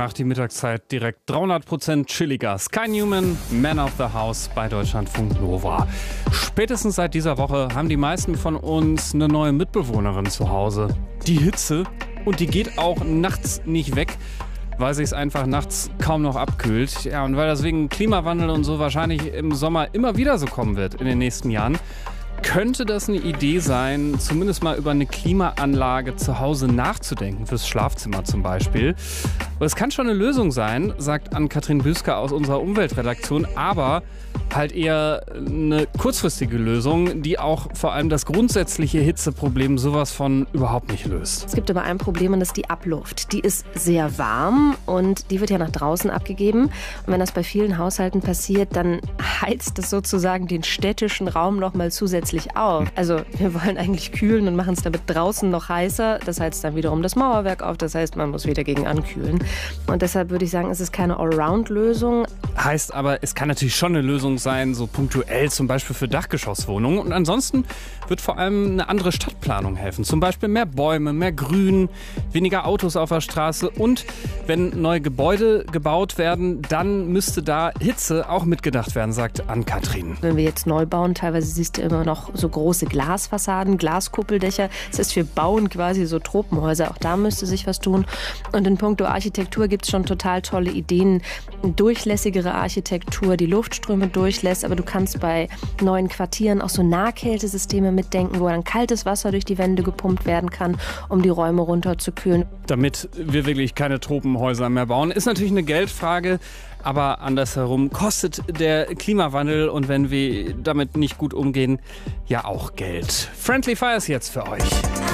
macht die Mittagszeit direkt 300% chilliger. Sky Newman, Man of the House bei Deutschlandfunk Nova. Spätestens seit dieser Woche haben die meisten von uns eine neue Mitbewohnerin zu Hause. Die Hitze, und die geht auch nachts nicht weg, weil sich es einfach nachts kaum noch abkühlt. Ja, und weil das wegen Klimawandel und so wahrscheinlich im Sommer immer wieder so kommen wird in den nächsten Jahren, könnte das eine Idee sein, zumindest mal über eine Klimaanlage zu Hause nachzudenken, fürs Schlafzimmer zum Beispiel. Aber es kann schon eine Lösung sein, sagt Ann-Kathrin Büsker aus unserer Umweltredaktion, aber halt eher eine kurzfristige Lösung, die auch vor allem das grundsätzliche Hitzeproblem sowas von überhaupt nicht löst. Es gibt aber ein Problem, und das ist die Abluft. Die ist sehr warm und die wird ja nach draußen abgegeben. Und wenn das bei vielen Haushalten passiert, dann heizt das sozusagen den städtischen Raum noch mal zusätzlich auf. Also wir wollen eigentlich kühlen und machen es damit draußen noch heißer. Das heizt dann wiederum das Mauerwerk auf. Das heißt, man muss wieder gegen ankühlen. Und deshalb würde ich sagen, es ist keine Allround-Lösung. Heißt aber, es kann natürlich schon eine Lösung sein, so punktuell zum Beispiel für Dachgeschosswohnungen. Und ansonsten wird vor allem eine andere Stadtplanung helfen. Zum Beispiel mehr Bäume, mehr Grün, weniger Autos auf der Straße. Und wenn neue Gebäude gebaut werden, dann müsste da Hitze auch mitgedacht werden, sagt Ann-Kathrin. Wenn wir jetzt neu bauen, teilweise siehst du immer noch so große Glasfassaden, Glaskuppeldächer. Das heißt, wir bauen quasi so Tropenhäuser. Auch da müsste sich was tun. Und in puncto Architektur gibt es schon total tolle Ideen. Durchlässigere Architektur, die Luftströme durchlässt. Aber du kannst bei neuen Quartieren auch so Nahkältesysteme mitdenken, wo dann kaltes Wasser durch die Wände gepumpt werden kann, um die Räume runterzukühlen. Damit wir wirklich keine Tropenhäuser mehr bauen, ist natürlich eine Geldfrage. Aber andersherum kostet der Klimawandel, und wenn wir damit nicht gut umgehen, ja auch Geld. Friendly Fires jetzt für euch.